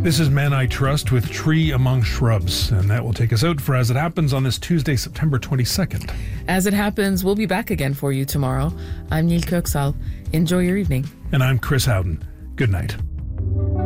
This is Men I Trust with Tree Among Shrubs, and that will take us out for As It Happens on this Tuesday, September 22nd. As It Happens, we'll be back again for you tomorrow. I'm Neil Kirksall. Enjoy your evening. And I'm Chris Howden. Good night.